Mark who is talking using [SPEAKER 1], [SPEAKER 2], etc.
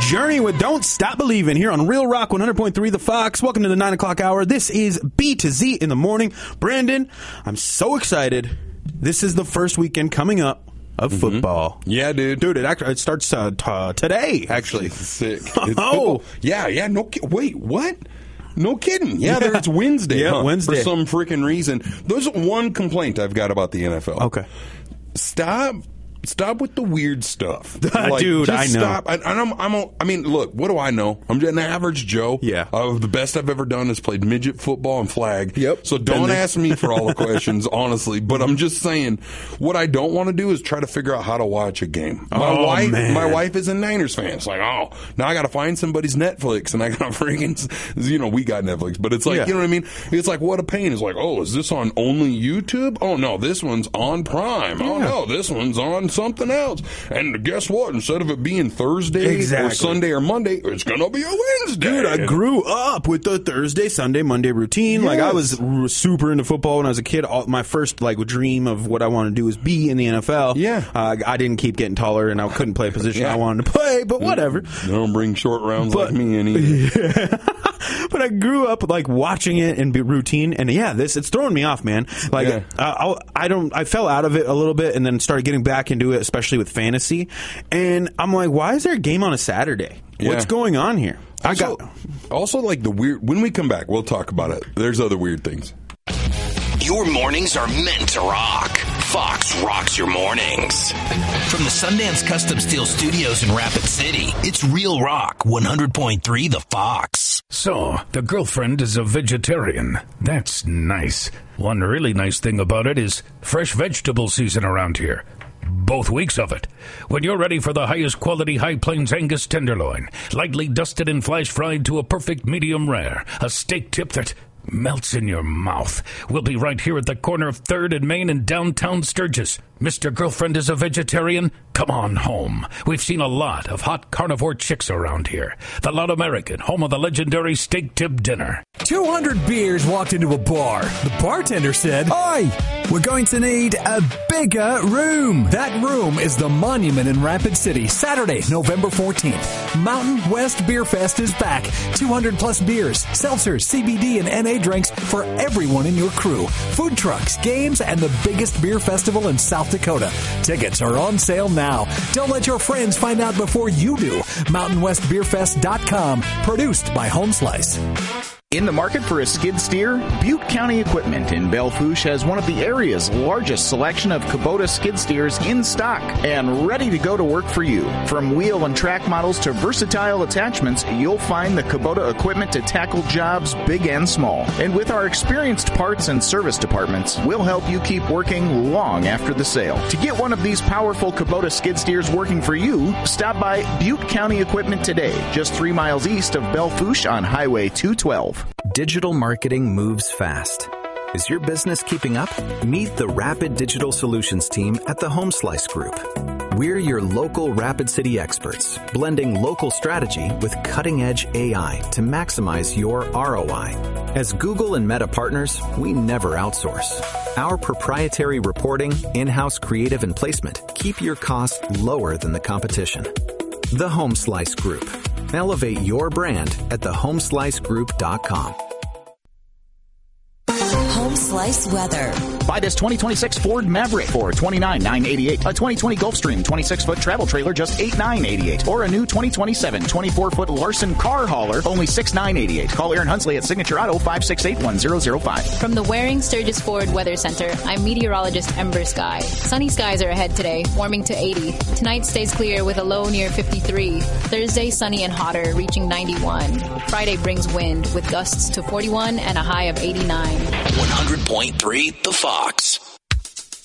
[SPEAKER 1] Journey with Don't Stop Believing here on Real Rock 100.3 The Fox. Welcome to the 9 o'clock hour. This is B to Z in the morning. Brandon, I'm so excited. This is the first weekend coming up of football.
[SPEAKER 2] Yeah, dude.
[SPEAKER 1] Dude, it starts today, actually.
[SPEAKER 2] Sick.
[SPEAKER 1] Oh.
[SPEAKER 2] Yeah. No, wait, what? No kidding. Yeah, it's Wednesday.
[SPEAKER 1] Yeah, Wednesday.
[SPEAKER 2] For some freaking reason. There's one complaint I've got about the NFL.
[SPEAKER 1] Okay.
[SPEAKER 2] Stop with the weird stuff.
[SPEAKER 1] Dude, I know.
[SPEAKER 2] Stop. I mean, look, what do I know? I'm just an average Joe.
[SPEAKER 1] Yeah.
[SPEAKER 2] The best I've ever done is played midget football and flag.
[SPEAKER 1] Yep.
[SPEAKER 2] So don't ask me for all the questions, honestly. But I'm just saying, what I don't want to do is try to figure out how to watch a game. My wife is a Niners fan. It's like, now I got to find somebody's Netflix, and I got to freaking, we got Netflix, but it's like, you know what I mean? It's like, what a pain. It's like, is this on only YouTube? Oh, no, this one's on Prime. Yeah. Oh, no, this one's on something else. And guess what? Instead of it being Thursday or Sunday or Monday, it's going to be a Wednesday.
[SPEAKER 1] Dude, I grew up with the Thursday, Sunday, Monday routine. Yes. Like, I was super into football when I was a kid. My first dream of what I wanted to do was be in the NFL.
[SPEAKER 2] Yeah.
[SPEAKER 1] I didn't keep getting taller, and I couldn't play a position I wanted to play, but whatever.
[SPEAKER 2] Don't bring short rounds like me in either.
[SPEAKER 1] But I grew up watching it and be routine, and it's throwing me off, man. I fell out of it a little bit, and then started getting back into it, especially with fantasy. And I'm like, why is there a game on a Saturday? Yeah. What's going on here?
[SPEAKER 2] Also, the weird. When we come back, we'll talk about it. There's other weird things.
[SPEAKER 3] Your mornings are meant to rock. Fox rocks your mornings. From the Sundance Custom Steel Studios in Rapid City, it's Real Rock 100.3 The Fox.
[SPEAKER 4] So, the girlfriend is a vegetarian. That's nice. One really nice thing about it is fresh vegetable season around here. Both weeks of it. When you're ready for the highest quality High Plains Angus tenderloin, lightly dusted and flash fried to a perfect medium rare, a steak tip that melts in your mouth. We'll be right here at the corner of 3rd and Main in downtown Sturgis. Mr. Girlfriend is a vegetarian? Come on home. We've seen a lot of hot carnivore chicks around here. The Loud American, home of the legendary steak tip dinner.
[SPEAKER 5] 200 beers walked into a bar. The bartender said, "Oi, we're going to need a bigger room." That room is the Monument in Rapid City, Saturday, November 14th. Mountain West Beer Fest is back. 200 plus beers, seltzers, CBD, and NA drinks for everyone in your crew. Food trucks, games, and the biggest beer festival in South Dakota. Tickets are on sale now. Don't let your friends find out before you do. MountainWestBeerFest.com. Produced by Home Slice.
[SPEAKER 6] In the market for a skid steer, Butte County Equipment in Belle Fourche has one of the area's largest selection of Kubota skid steers in stock and ready to go to work for you. From wheel and track models to versatile attachments, you'll find the Kubota equipment to tackle jobs big and small. And with our experienced parts and service departments, we'll help you keep working long after the sale. To get one of these powerful Kubota skid steers working for you, stop by Butte County Equipment today, just 3 miles east of Belle Fourche on Highway 212.
[SPEAKER 7] Digital marketing moves fast. Is your business keeping up? Meet the Rapid Digital Solutions team at the Home Slice Group. We're your local Rapid City experts, blending local strategy with cutting-edge AI to maximize your ROI. As Google and Meta partners, we never outsource. Our proprietary reporting, in-house creative, and placement keep your costs lower than the competition. The Home Slice Group. Elevate your brand at thehomeslicegroup.com.
[SPEAKER 8] Home Slice weather.
[SPEAKER 6] Buy this 2026 Ford Maverick for $29,988. A 2020 Gulfstream 26-foot travel trailer, just $8,988. Or a new 2027 24-foot Larson car hauler, only $6,988. Call Aaron Hunsley at Signature Auto 568-1005.
[SPEAKER 9] From the Waring Sturgis Ford Weather Center, I'm meteorologist Ember Sky. Sunny skies are ahead today, warming to 80. Tonight stays clear with a low near 53. Thursday, sunny and hotter, reaching 91. Friday brings wind with gusts to 41 and a high of 89.
[SPEAKER 3] 100.3 The Fox.